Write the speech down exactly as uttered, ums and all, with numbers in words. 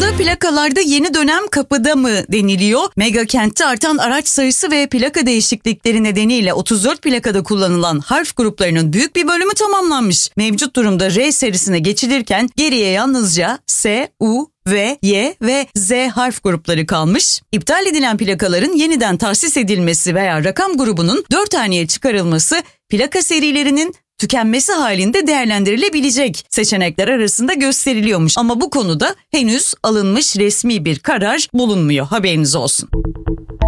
Kırmızı plakalarda yeni dönem kapıda mı deniliyor? Mega kentte artan araç sayısı ve plaka değişiklikleri nedeniyle otuz dört plakada kullanılan harf gruplarının büyük bir bölümü tamamlanmış. Mevcut durumda R serisine geçilirken geriye yalnızca S, U, V, Y ve Z harf grupları kalmış. İptal edilen plakaların yeniden tahsis edilmesi veya rakam grubunun dört haneye çıkarılması plaka serilerinin tükenmesi halinde değerlendirilebilecek seçenekler arasında gösteriliyormuş. Ama bu konuda henüz alınmış resmi bir karar bulunmuyor. Haberiniz olsun.